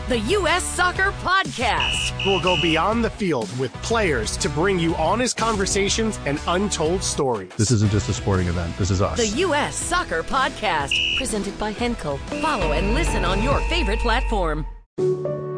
The U.S. Soccer Podcast. We'll go beyond the field with players to bring you honest conversations and untold stories. This isn't just a sporting event. This is us. The U.S. Soccer Podcast. Presented by Henkel. Follow and listen on your favorite platform.